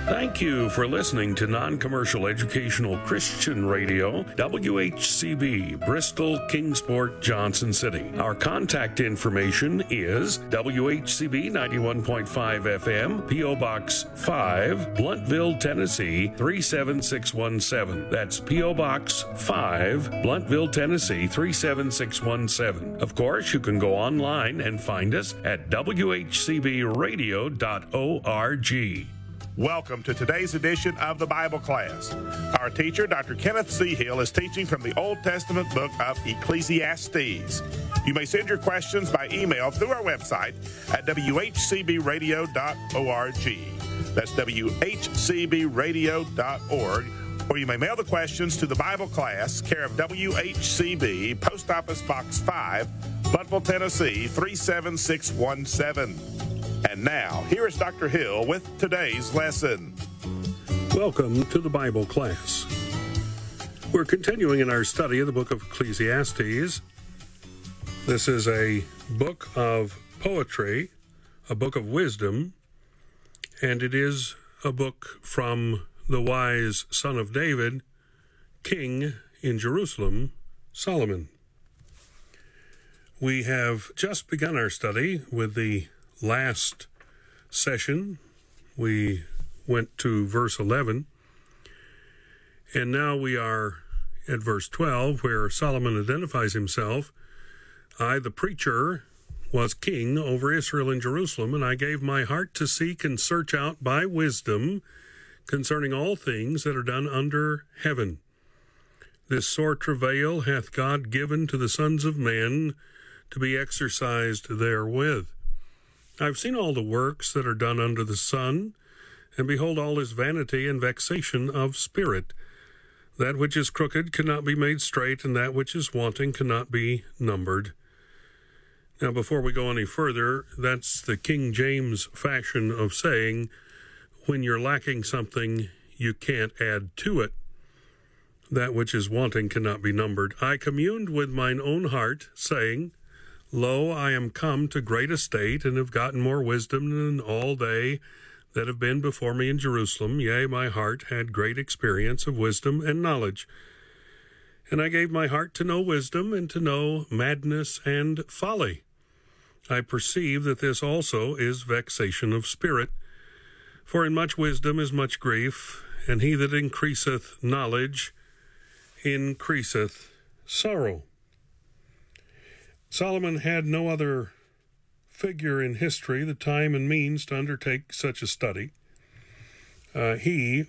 Thank you for listening to Non-Commercial Educational Christian Radio, WHCB, Bristol, Kingsport, Johnson City. Our contact information is WHCB 91.5 FM, P.O. Box 5, Blountville, Tennessee 37617. That's P.O. Box 5, Blountville, Tennessee 37617. Of course, you can go online and find us at WHCBradio.org. Welcome to today's edition of the Bible class. Our teacher, Dr. Kenneth C. Hill, is teaching from the Old Testament book of Ecclesiastes. You may send your questions by email through our website at whcbradio.org. That's whcbradio.org. Or you may mail the questions to the Bible class, care of WHCB, Post Office Box 5, Blountville, Tennessee 37617. And now, here is Dr. Hill with today's lesson. Welcome to the Bible class. We're continuing in our study of the book of Ecclesiastes. This is a book of poetry, a book of wisdom, and it is a book from the wise son of David, king in Jerusalem, Solomon. We have just begun our study with the last session. We went to verse 11, and now we are at verse 12, where Solomon identifies himself. I, the preacher, was king over Israel and Jerusalem, and I gave my heart to seek and search out by wisdom concerning all things that are done under heaven. This sore travail hath God given to the sons of men to be exercised therewith. I've seen all the works that are done under the sun, and behold all his vanity and vexation of spirit. That which is crooked cannot be made straight, and that which is wanting cannot be numbered. Now, before we go any further, that's the King James fashion of saying, when you're lacking something, you can't add to it. That which is wanting cannot be numbered. I communed with mine own heart, saying, Lo, I am come to great estate, and have gotten more wisdom than all they that have been before me in Jerusalem. Yea, my heart had great experience of wisdom and knowledge. And I gave my heart to know wisdom, and to know madness and folly. I perceive that this also is vexation of spirit. For in much wisdom is much grief, and he that increaseth knowledge increaseth sorrow. Solomon had no other figure in history the time and means to undertake such a study. He